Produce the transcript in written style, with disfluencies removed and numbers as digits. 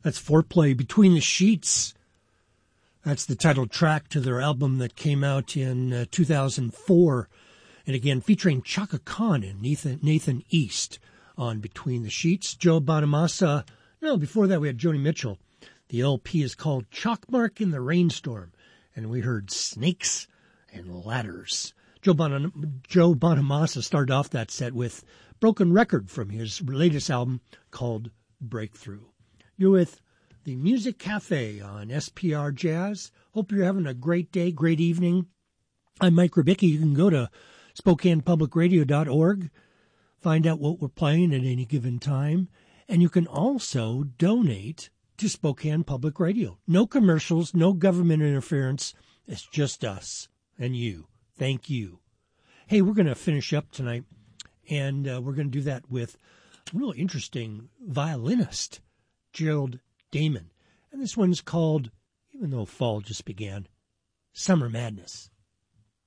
That's Foreplay, Between the Sheets. That's the title track to their album that came out in 2004. And again, featuring Chaka Khan and Nathan East on Between the Sheets. Joe Bonamassa. No, before that we had Joni Mitchell. The LP is called Chalkmark in the Rainstorm. And we heard Snakes and Ladders. Joe Bonamassa started off that set with Broken Record from his latest album called Breakthrough. You're with the Music Cafe on SPR Jazz. Hope you're having a great day, great evening. I'm Mike Rubicki. You can go to SpokanePublicRadio.org, find out what we're playing at any given time, and you can also donate to Spokane Public Radio. No commercials, no government interference. It's just us and you. Thank you. Hey, we're going to finish up tonight, and we're going to do that with a really interesting violinist, Gerald Damon. And this one's called, even though fall just began, Summer Madness.